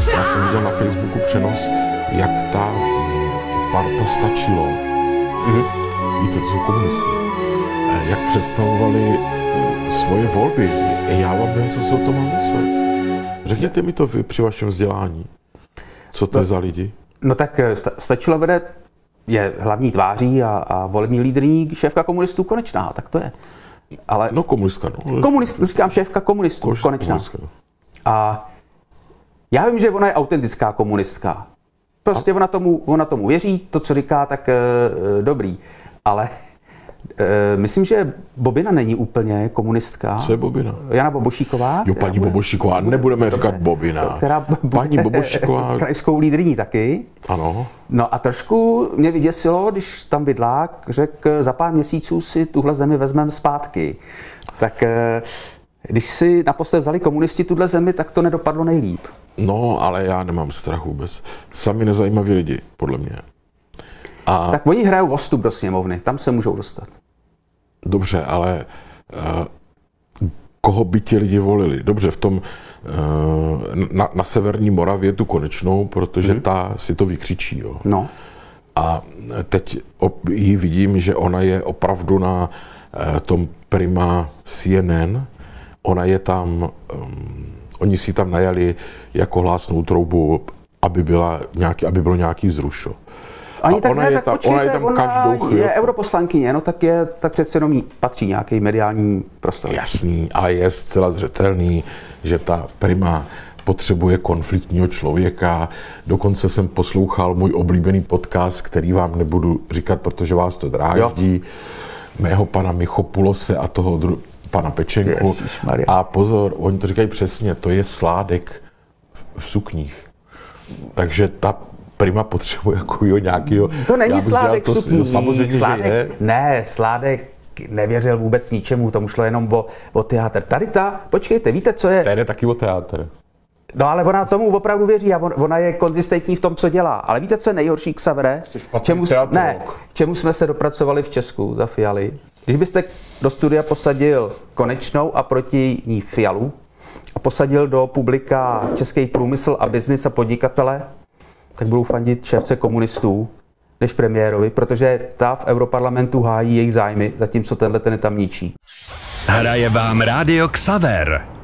Já jsem viděl na Facebooku přenos, jak ta parta Stačilo, víte, to jsou komunisti, jak představovali svoje volby. Já vám nevím, co si o tom mám myslet. Řekněte mi to vy při vašem vzdělání. Co to je za lidi? No tak Stačilo vede, je hlavní tváří a volební lídrní šéfka komunistů Konečná, tak to je. Ale no komunistka, no. Říkám šéfka komunistů Konečná. A já vím, že ona je autentická komunistka. Prostě ona tomu věří, to, co říká, tak dobrý. Ale myslím, že Bobina není úplně komunistka. Co je Bobina? Jana Bobošíková. Jo, paní Bobošíková, nebudeme říkat Bobina. Paní Bobošíková. Krajskou lídryní taky. Ano. No a trošku mě vyděsilo, když tam bydlák řekl, za pár měsíců si tuhle zemi vezmeme zpátky. Tak když si naposled vzali komunisti tuhle zemi, tak to nedopadlo nejlíp. No, ale já nemám strach vůbec. Sami nezajímaví lidi, podle mě. Tak oni hrajou o vstup do sněmovny, tam se můžou dostat. Dobře, ale koho by ti lidi volili? Dobře, v tom na severní Moravě tu Konečnou, protože ta si to vykřičí. Jo. No. A teď ji vidím, že ona je opravdu na tom Prima CNN. Ona je tam, oni si tam najali jako hlásnou troubu, aby bylo nějaký vzrušo. Ani tak ona ne, je tak tam, počkejte, ona je tam každou chvíli. Je europoslankyně, no tak přece jenom jí patří nějaký mediální prostor. Jasný, ale je zcela zřetelný, že ta Prima potřebuje konfliktního člověka. Dokonce jsem poslouchal můj oblíbený podcast, který vám nebudu říkat, protože vás to dráždí. Mého pana Michopulose a toho pana Pečenku. A pozor, oni to říkají přesně, to je Sládek v sukních. Takže ta Prima potřebuje jako nějakýho... To není Sládek v sukních. No, samozřejmě, Sládek, že je. Ne, Sládek nevěřil vůbec ničemu, tomu šlo jenom o teátr. Tady počkejte, víte, co je... Tady je taky o teátr. No ale ona tomu opravdu věří a ona je konzistentní v tom, co dělá. Ale víte, co je nejhorší, Xavere? Čemu jsme se dopracovali v Česku za Fialy? Když byste do studia posadil Konečnou a proti ní Fialu a posadil do publika Český průmysl a biznis a podnikatele, tak budou fandit šéfce komunistů než premiérovi, protože ta v Europarlamentu hájí jejich zájmy, zatímco tenhle ten je tam ničí. Hraje vám Rádio Xaver.